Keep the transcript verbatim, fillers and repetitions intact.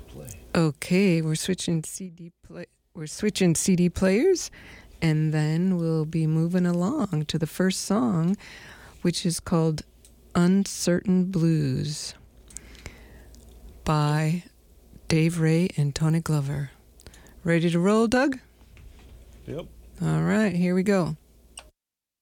play. Okay, we're switching C D play. We're switching C D players, and then we'll be moving along to the first song, which is called "Uncertain Blues" by Dave Ray and Tony Glover. Ready to roll, Doug? Yep. All right, here we go.